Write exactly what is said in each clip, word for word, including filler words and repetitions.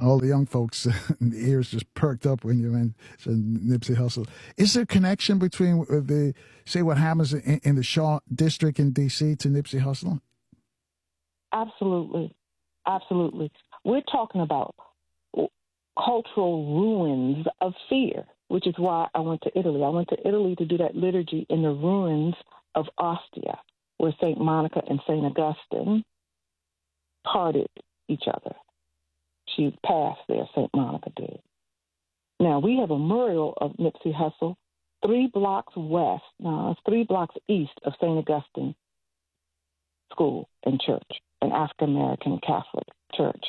All the young folks' ears just perked up when you mentioned Nipsey Hussle. Is there a connection between the, say, what happens in, in the Shaw District in D C to Nipsey Hussle? Absolutely. Absolutely. We're talking about cultural ruins of fear, which is why I went to Italy. I went to Italy to do that liturgy in the ruins of Ostia, where Saint Monica and Saint Augustine parted each other. She passed there, Saint Monica did. Now, we have a memorial of Nipsey Hussle three blocks west, no, it's three blocks east of Saint Augustine School and Church, an African-American Catholic church.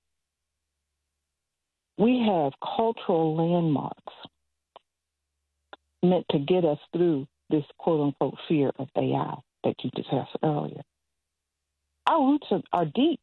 We have cultural landmarks meant to get us through this quote-unquote fear of A I that you discussed earlier. Our roots are, are deep.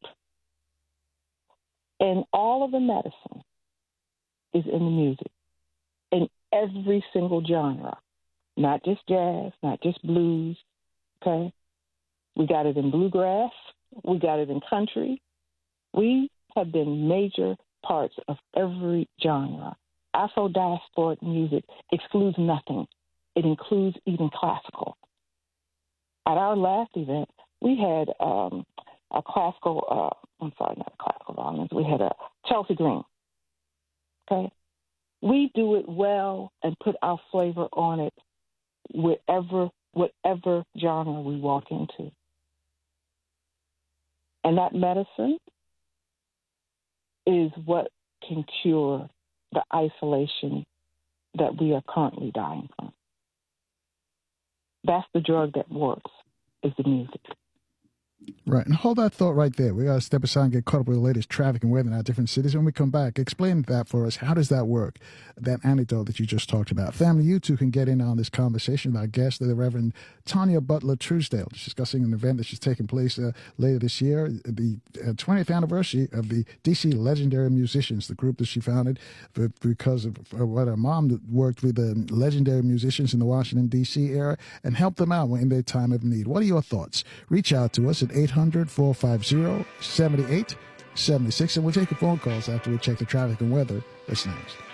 And all of the medicine is in the music, in every single genre, not just jazz, not just blues, okay? We got it in bluegrass. We got it in country. We have been major parts of every genre. Afro-diasporic music excludes nothing. It includes even classical. At our last event, we had um, a classical, uh, I'm sorry, not a classical violins, we had a Chelsea Green, okay? We do it well and put our flavor on it wherever, whatever genre we walk into. And that medicine is what can cure the isolation that we are currently dying from. That's the drug that works, is the music. Right. And hold that thought right there. We got to step aside and get caught up with the latest traffic and weather in our different cities. When we come back, explain that for us. How does that work? That anecdote that you just talked about. Family, you two can get in on this conversation with our guest, the Reverend Tanya Butler Truesdale, discussing an event that is taking place uh, later this year, the uh, twentieth anniversary of the D C Legendary Musicians, the group that she founded for, because of uh, what her mom worked with the uh, legendary musicians in the Washington, D C era and helped them out in their time of need. What are your thoughts? Reach out to us at eight hundred, four five zero, seven eight seven six, and we'll take your phone calls after we check the traffic and weather. That's next.